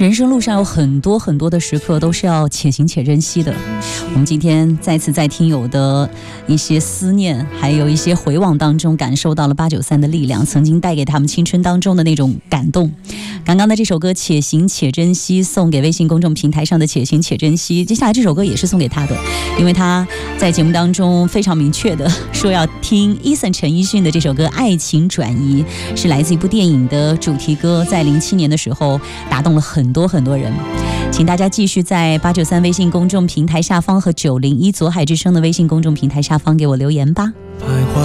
人生路上有很多很多的时刻都是要且行且珍惜的。我们今天再次在听友的一些思念还有一些回望当中，感受到了893的力量，曾经带给他们青春当中的那种感动。刚刚的这首歌且行且珍惜，送给微信公众平台上的且行且珍惜。接下来这首歌也是送给他的，因为他在节目当中非常明确的说要听 Eason 陈奕迅的这首歌《爱情转移》，是来自一部电影的主题歌，在07年的时候打动了很多很多人。请大家继续在893微信公众平台下方和901左海之声的微信公众平台下方给我留言吧。